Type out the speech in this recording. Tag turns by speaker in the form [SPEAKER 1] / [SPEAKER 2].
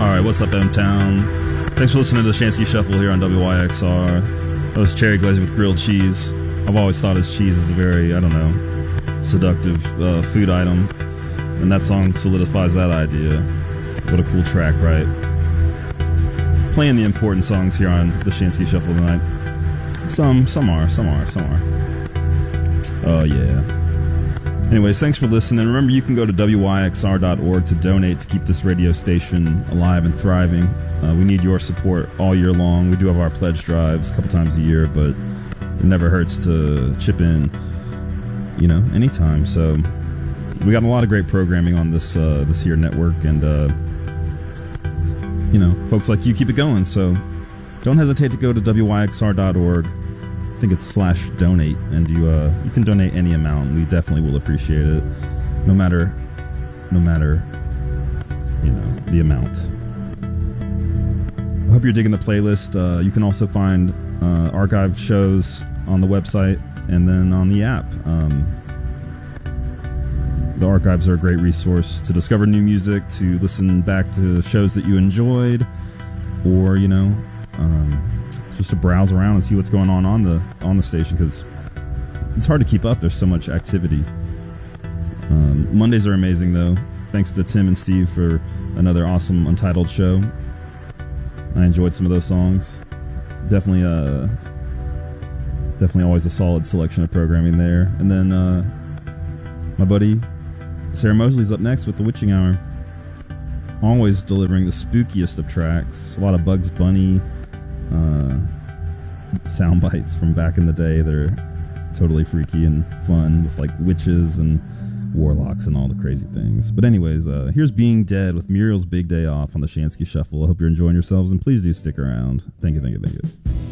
[SPEAKER 1] Alright, what's up, M-Town? Thanks for listening to the Shansky Shuffle here on WYXR. That was cherry glazed with grilled cheese. I've always thought his cheese is a very, I don't know, seductive food item. And that song solidifies that idea. What a cool track, right? Playing the important songs here on the Shansky Shuffle tonight. Some are. Oh, yeah. Anyways, thanks for listening. Remember, you can go to WYXR.org to donate to keep this radio station alive and thriving. We need your support all year long. We do have our pledge drives a couple times a year, but it never hurts to chip in, anytime. So we got a lot of great programming on this here network, and, folks like you keep it going. So don't hesitate to go to WYXR.org. I think it's /donate, and you can donate any amount. We definitely will appreciate it, no matter the amount. I hope you're digging the playlist. You can also find archive shows on the website and then on the app. The archives are a great resource to discover new music, to listen back to shows that you enjoyed, or just to browse around and see what's going on the station, because it's hard to keep up. There's so much activity. Mondays are amazing, though. Thanks to Tim and Steve for another awesome Untitled show. I enjoyed some of those songs. Definitely always a solid selection of programming there. And then my buddy Sarah Mosley's up next with The Witching Hour. Always delivering the spookiest of tracks. A lot of Bugs Bunny sound bites from back in the day that are totally freaky and fun, with like witches and warlocks and all the crazy things. But anyways, here's Being Dead with Muriel's Big Day Off on the Shansky Shuffle. I hope you're enjoying yourselves, and please do stick around. Thank you.